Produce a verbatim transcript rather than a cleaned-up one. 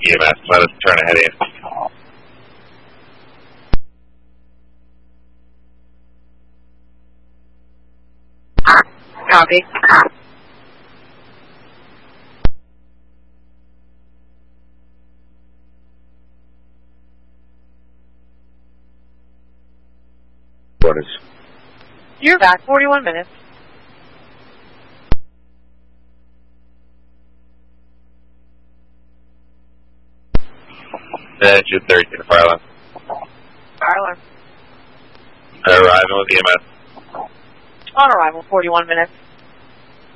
E M S. Let us turn ahead in. Copy. Orders. You're back forty-one minutes. Engine thirteen, fire alarm. Fire alarm. Arrival with E M S. On arrival, forty-one minutes.